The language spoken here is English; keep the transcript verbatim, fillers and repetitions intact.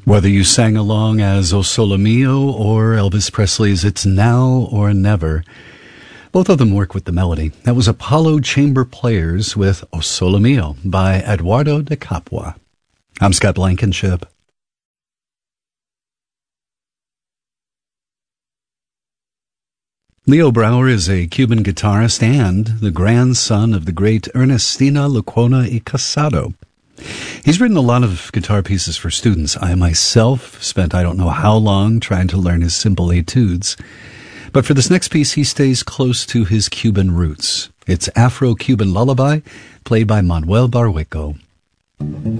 Whether you sang along as O Sole Mio or Elvis Presley's It's Now or Never, both of them work with the melody. That was Apollo Chamber Players with O Sole Mio by Eduardo de Capua. I'm Scott Blankenship. Leo Brouwer is a Cuban guitarist and the grandson of the great Ernestina Lecuona y Casado. He's written a lot of guitar pieces for students. I myself spent I don't know how long trying to learn his simple etudes. But for this next piece, he stays close to his Cuban roots. It's Afro-Cuban Lullaby, played by Manuel Barrueco.